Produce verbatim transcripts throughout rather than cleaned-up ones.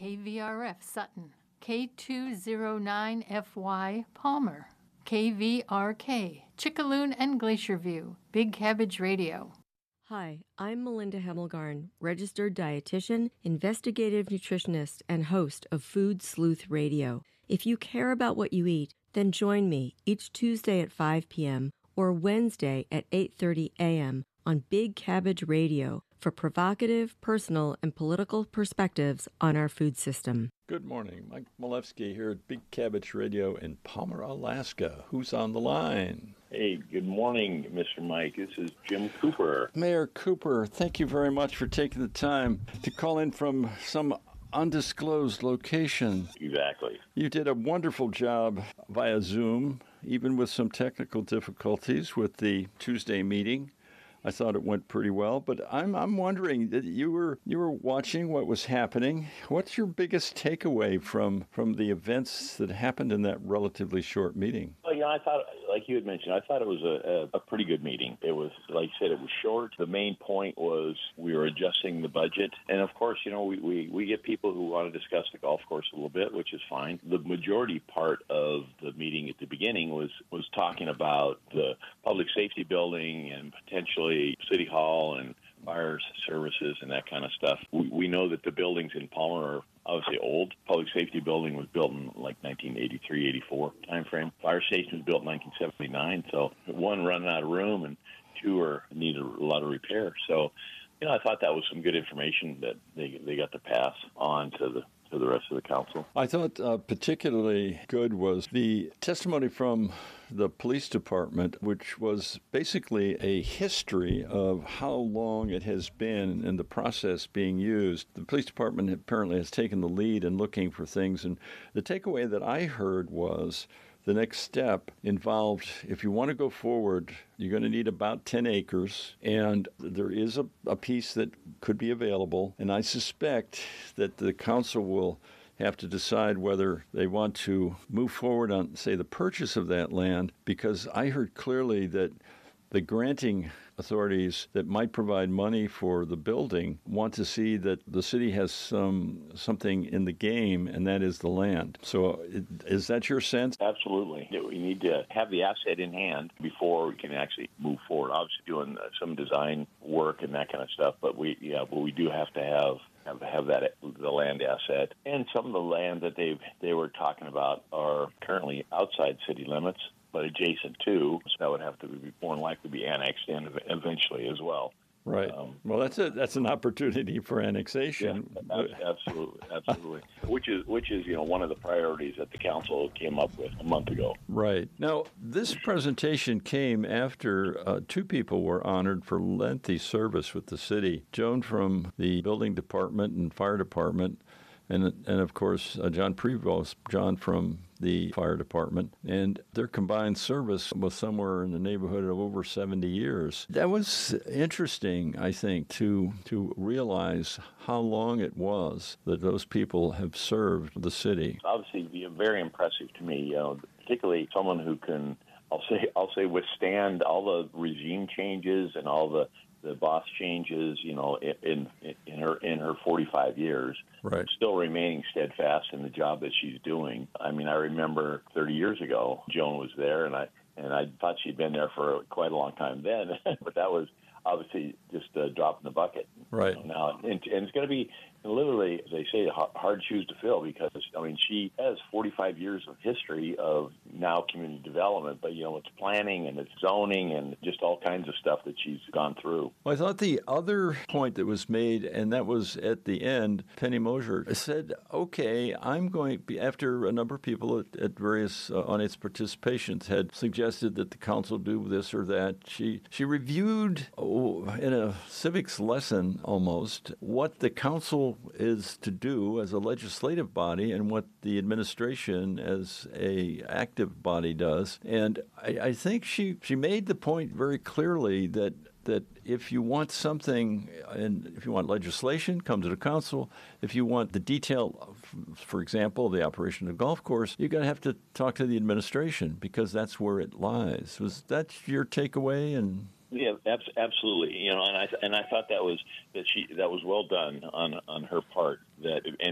K V R F Sutton, K two oh nine F Y Palmer, K V R K Chickaloon and Glacier View, Big Cabbage Radio. Hi, I'm Melinda Hemmelgarn, registered dietitian, investigative nutritionist, and host of Food Sleuth Radio. If you care about what you eat, then join me each Tuesday at five p.m. or Wednesday at eight thirty a.m. on Big Cabbage Radio for provocative, personal, and political perspectives on our food system. Good morning. Mike Malevsky here at Big Cabbage Radio in Palmer, Alaska. Who's on the line? Hey, good morning, Mister Mike. This is Jim Cooper. Mayor Cooper, thank you very much for taking the time to call in from some undisclosed location. Exactly. You did a wonderful job via Zoom, even with some technical difficulties with the Tuesday meeting. I thought it went pretty well, but I'm I'm wondering that you were you were watching what was happening. What's your biggest takeaway from from the events that happened in that relatively short meeting? Well, you know, I thought, like you had mentioned, I thought it was a, a, a pretty good meeting. It was, like you said, it was short. The main point was we were adjusting the budget, and of course, you know, we we, we get people who want to discuss the golf course a little bit, which is fine. The majority part of the meeting at the beginning was was talking about the public safety building and potentially City Hall and fire services and that kind of stuff. We, we know that the buildings in Palmer are obviously old. Public safety building was built in like nineteen eighty-three, eighty-four time frame. Fire station was built in nineteen seventy-nine. So one, running out of room, and two, are need a lot of repair. So, you know, I thought that was some good information that they they got to pass on to the to the rest of the council. I thought uh, particularly good was the testimony from the police department, which was basically a history of how long it has been in the process being used. The police department apparently has taken the lead in looking for things, and the takeaway that I heard was the next step involved, if you want to go forward, you're going to need about ten acres, and there is a, a piece that could be available, and I suspect that the council will have to decide whether they want to move forward on, say, the purchase of that land, because I heard clearly that the granting authorities that might provide money for the building want to see that the city has some something in the game, and that is the land. So is that your sense? Absolutely. We need to have the asset in hand before we can actually move forward. Obviously doing some design work and that kind of stuff, but we yeah, but we do have to have have, have that the land asset. And some of the land that they they were talking about are currently outside city limits, but adjacent to, so that would have to be more than likely be annexed in eventually as well. Right. Um, well, that's a that's an opportunity for annexation. Yeah, absolutely, absolutely. which is which is you know one of the priorities that the council came up with a month ago. Right. Now, this presentation came after uh, two people were honored for lengthy service with the city. Joan from the building department and fire department, and and of course uh, John Prevost, John from the fire department, and their combined service was somewhere in the neighborhood of over seventy years. That was interesting, I think, to to realize how long it was that those people have served the city. Obviously, very impressive to me, you know, particularly someone who can, I'll say, I'll say, withstand all the regime changes and all the the boss changes, you know, in in her in her forty-five years, right, still remaining steadfast in the job that she's doing. I mean, I remember thirty years ago, Joan was there, and I and I thought she'd been there for quite a long time then, but that was obviously just a drop in the bucket. Right. You know, now, and, and it's going to be literally, as they say, hard shoes to fill, because, I mean, she has forty-five years of history of now community development, but, you know, it's planning and it's zoning and just all kinds of stuff that she's gone through. Well, I thought the other point that was made, and that was at the end, Penny Mosier said, okay, I'm going, after a number of people at, at various uh, audience participations had suggested that the council do this or that, she, she reviewed, oh, in a civics lesson almost, what the council is to do as a legislative body and what the administration as a active body does. And I, I think she, she made the point very clearly that that if you want something, and if you want legislation, come to the council. If you want the detail, of, for example, the operation of the golf course, you're going to have to talk to the administration, because that's where it lies. Was that your takeaway? And yeah, absolutely. You know, and I and I thought that was that she that was well done on on her part. That and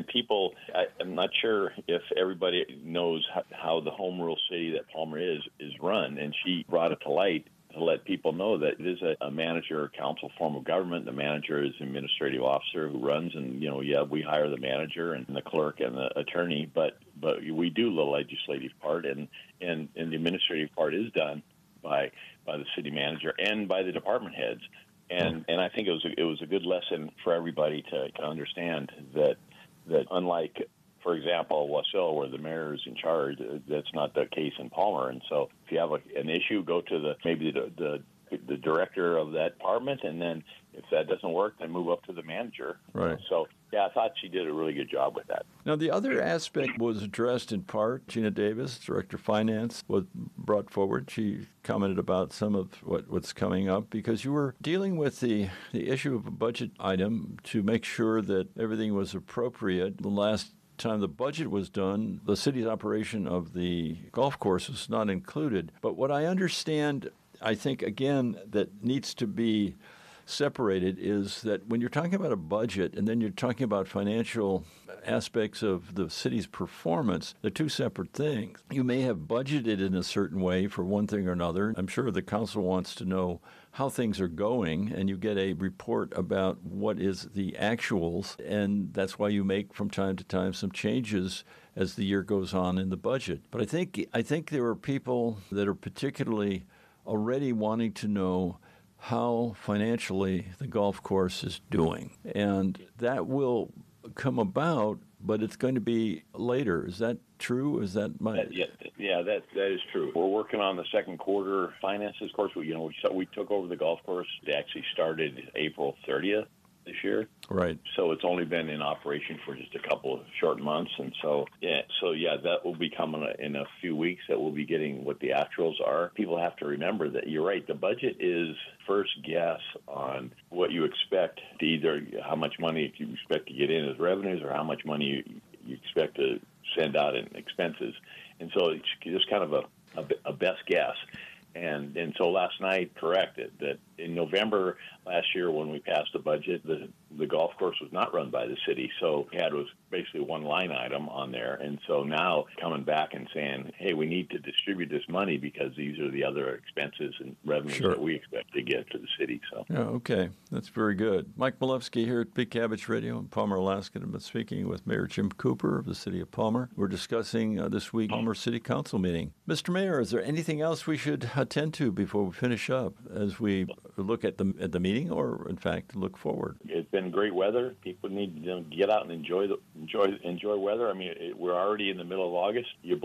and people, I, I'm not sure if everybody knows how, how the home rule city that Palmer is is run, and she brought it to light to let people know that it is a, a manager or council form of government. The manager is an administrative officer who runs, and, you know, yeah, we hire the manager and the clerk and the attorney, but but we do the legislative part, and, and, and the administrative part is done by by the city manager and by the department heads. And and I think it was a, it was a good lesson for everybody to, to understand that that unlike, for example, Wasilla, where the mayor is in charge, that's not the case in Palmer. And so if you have a, an issue, go to the maybe the, the the director of that department, and then if that doesn't work, then move up to the manager. Right. So, yeah, I thought she did a really good job with that. Now, the other aspect was addressed in part. Gina Davis, Director of Finance, was brought forward. She commented about some of what, what's coming up, because you were dealing with the, the issue of a budget item to make sure that everything was appropriate. The last time the budget was done, the city's operation of the golf course was not included. But what I understand, I think, again, that needs to be separated is that when you're talking about a budget and then you're talking about financial aspects of the city's performance, they're two separate things. You may have budgeted in a certain way for one thing or another. I'm sure the council wants to know how things are going, and you get a report about what is the actuals, and that's why you make from time to time some changes as the year goes on in the budget. But I think I think there are people that are particularly already wanting to know how financially the golf course is doing. And that will come about, but it's going to be later. Is that true? Is that my... That, yeah, yeah, that that is true. We're working on the second quarter finances. Of course, we, you know, we, so we took over the golf course. It actually started April thirtieth this year. Right. So it's only been in operation for just a couple of short months. And so, yeah, so yeah, that will be coming in a few weeks, that we'll be getting what the actuals are. People have to remember that you're right. The budget is first guess on what you expect to either how much money you expect to get in as revenues or how much money you, you expect to send out in expenses. And so it's just kind of a, a, a best guess. And and so last night corrected that in November last year when we passed the budget, the the golf course was not run by the city. So we had was basically one line item on there. And so now coming back and saying, hey, we need to distribute this money because these are the other expenses and revenues Sure. that we expect to get to the city. So Yeah, okay. That's very good. Mike Milewski here at Big Cabbage Radio in Palmer, Alaska. I've been speaking with Mayor Jim Cooper of the city of Palmer. We're discussing uh, this week Palmer City Council meeting. Mister Mayor, is there anything else we should attend to before we finish up as we look at the at the meeting, or in fact look forward? it's been great weather. People need to get out and enjoy the enjoy enjoy weather. I mean, it, we're already in the middle of August. You